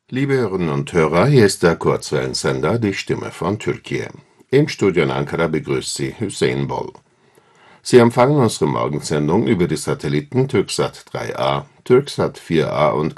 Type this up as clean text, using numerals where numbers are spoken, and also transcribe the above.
Liebe Hörerinnen und Hörer, hier ist der Kurzwellensender Die Stimme von Türkei. Im Studio in Ankara begrüßt Sie Hüseyin Bol. Sie empfangen unsere Morgensendung über die Satelliten Türksat 3A, Türksat 4A und